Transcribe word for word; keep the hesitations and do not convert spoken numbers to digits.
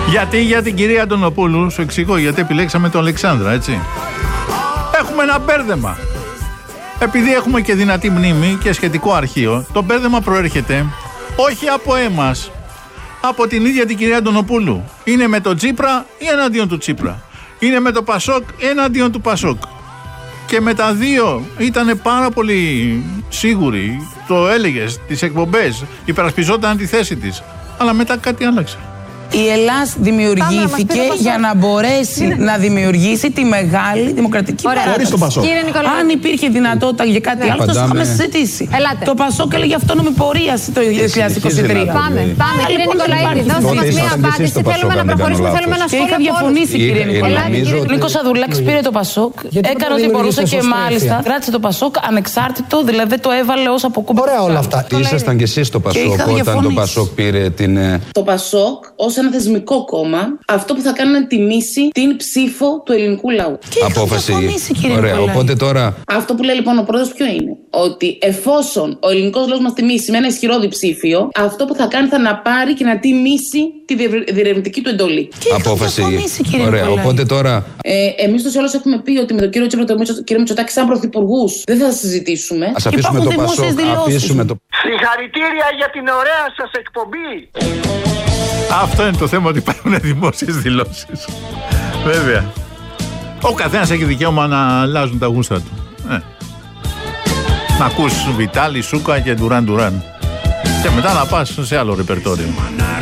Γιατί για την κυρία Αντωνοπούλου, σου εξηγώ γιατί επιλέξαμε τον Αλεξάνδρα, έτσι. Έχουμε ένα μπέρδεμα. Επειδή έχουμε και δυνατή μνήμη και σχετικό αρχείο, το μπέρδεμα προέρχεται όχι από εμάς, από την ίδια την κυρία Αντωνοπούλου. Είναι με τον Τσίπρα ή εναντίον του Τσίπρα. Είναι με το Πασόκ ή εναντίον του Πασόκ. Και με τα δύο ήταν πάρα πολύ σίγουροι, το έλεγες, τις εκπομπές, υπερασπιζόταν τη θέση της. Αλλά μετά κάτι άλλαξε. Η Ελλάς δημιουργήθηκε για να μπορέσει είναι... να δημιουργήσει τη μεγάλη δημοκρατική παράταξη. Αν υπήρχε δυνατότητα για κάτι ναι. άλλο, θα είχαμε συζητήσει. Ελάτε. Το Πασόκ έλεγε αυτόνομη πορεία το δύο χιλιάδες είκοσι τρία. Πάμε, πάμε, κύριε Νικολαίδη, δώστε μας μία απάντηση. Θέλουμε να προχωρήσουμε, θέλουμε να σχόλιο. Και είχα διαφωνήσει, κύριε Νικολαίδη. Ο Νίκος Ανδρουλάκης πήρε το Πασόκ, έκανε ό,τι μπορούσε και μάλιστα κράτησε το Πασόκ ανεξάρτητο, δηλαδή δεν το έβαλε ως αποκούμπη. Ωραία όλα αυτά. Ήσασταν κι εσείς το Πασόκ όταν το Πασόκ πήρε την. Το Πασόκ ως ένα θεσμικό κόμμα, αυτό που θα κάνει να τιμήσει την ψήφο του ελληνικού λαού. Και απόφαση. Ωραία, οπότε τώρα. Αυτό που λέει λοιπόν ο πρόεδρος ποιο είναι? Ότι εφόσον ο ελληνικός λαός μας τιμήσει με ένα ισχυρό διψήφιο, αυτό που θα κάνει θα να πάρει και να τιμήσει τη διερευνητική του εντολή. Και απόφαση. Ωραία, οπότε τώρα. Ε, εμείς τους όλους έχουμε πει ότι με τον κύριο Τσίπρα και τον κύριο Μητσοτάκη, σαν πρωθυπουργούς, δεν θα συζητήσουμε. Ας αφήσουμε το Πασόκ. Αφήσουμε το. Συγχαρητήρια για την ωραία σας εκπομπή. Αυτό είναι το θέμα, ότι υπάρχουν δημόσιες δηλώσεις. Βέβαια. Ο καθένας έχει δικαίωμα να αλλάζουν τα γούστα του. Ε. Να ακούς Βιτάλη, Σούκα και Ντουράν Ντουράν. Και μετά να πας σε άλλο ρεπερτόριο.